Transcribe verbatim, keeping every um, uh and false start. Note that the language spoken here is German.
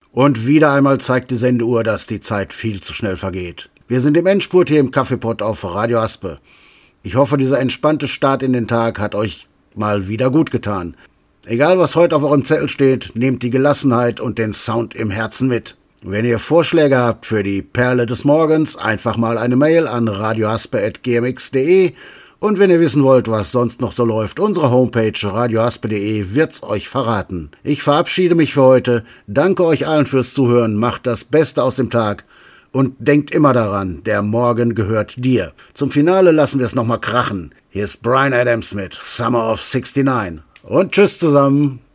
Und wieder einmal zeigt die Sendeuhr, dass die Zeit viel zu schnell vergeht. Wir sind im Endspurt hier im Kaffeepott auf Radio Aspe. Ich hoffe, dieser entspannte Start in den Tag hat euch mal wieder gut getan. Egal, was heute auf eurem Zettel steht, nehmt die Gelassenheit und den Sound im Herzen mit. Wenn ihr Vorschläge habt für die Perle des Morgens, einfach mal eine Mail an radioaspe at g m x punkt d e. Und wenn ihr wissen wollt, was sonst noch so läuft, unsere Homepage radioaspe punkt d e wird's euch verraten. Ich verabschiede mich für heute, danke euch allen fürs Zuhören, macht das Beste aus dem Tag und denkt immer daran, der Morgen gehört dir. Zum Finale lassen wir es nochmal krachen. Hier ist Bryan Adams mit Summer of sixty-nine. Und tschüss zusammen.